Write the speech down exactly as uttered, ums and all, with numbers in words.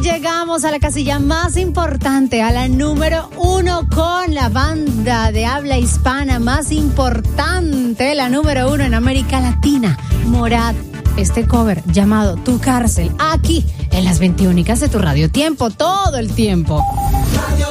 llegamos a la casilla más importante, a la número uno con la banda de habla hispana más importante, la número uno en América Latina, Morat. Este cover llamado Tu Cárcel, aquí en las veintiúnicas de tu Radio Tiempo, todo el tiempo.